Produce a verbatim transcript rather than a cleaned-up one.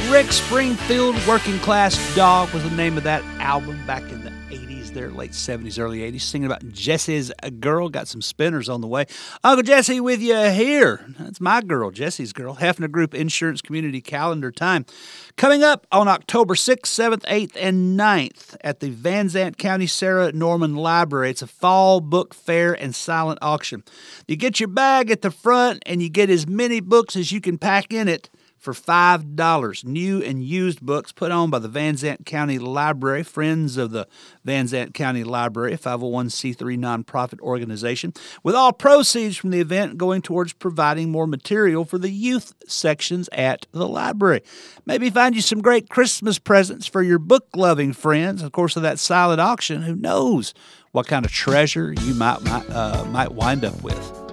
Rick Springfield, Working Class Dog was the name of that album back in the eighties there, late seventies, early eighties, singing about Jesse's girl. Got some spinners on the way. Uncle Jesse with you here. That's my girl, Jesse's girl. Hefner Group Insurance Community Calendar Time. Coming up on October sixth, seventh, eighth, and ninth at the Van Zant County Sarah Norman Library. It's a fall book fair and silent auction. You get your bag at the front and you get as many books as you can pack in it for five dollars. New and used books put on by the Van Zant County Library, Friends of the Van Zant County Library, a five oh one c three nonprofit organization, with all proceeds from the event going towards providing more material for the youth sections at the library. Maybe find you some great Christmas presents for your book-loving friends. Of course, of that silent auction, who knows what kind of treasure you might, might, uh, might wind up with.